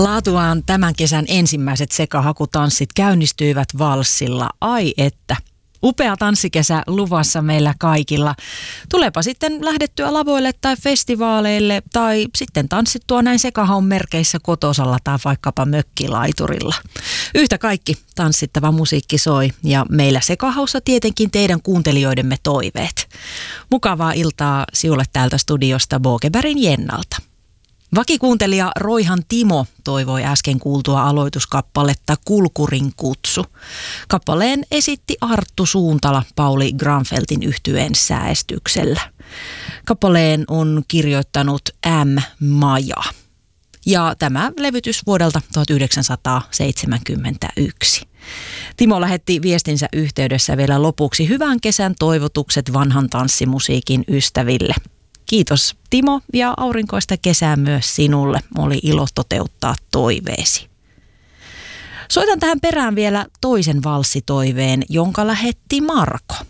Laatuaan tämän kesän ensimmäiset sekahakutanssit käynnistyivät valssilla. Ai että. Upea tanssikesä luvassa meillä kaikilla. Tulepa sitten lähdettyä lavoille tai festivaaleille tai sitten tanssittua näin sekahaun merkeissä kotosalla tai vaikkapa mökkilaiturilla. Yhtä kaikki tanssittava musiikki soi ja meillä sekahaussa tietenkin teidän kuuntelijoidemme toiveet. Mukavaa iltaa sinulle täältä studiosta Bokebergin Jennalta. Vakikuuntelija Roihan Timo toivoi äsken kuultua aloituskappaletta Kulkurin kutsu. Kappaleen esitti Arttu Suuntala Pauli Granfeltin yhtyeen säestyksellä. Kappaleen on kirjoittanut M. Maja. Ja tämä levytys vuodelta 1971. Timo lähetti viestinsä yhteydessä vielä lopuksi hyvän kesän toivotukset vanhan tanssimusiikin ystäville. Kiitos Timo ja aurinkoista kesää myös sinulle. Oli ilo toteuttaa toiveesi. Soitan tähän perään vielä toisen valssitoiveen, jonka lähetti Marko.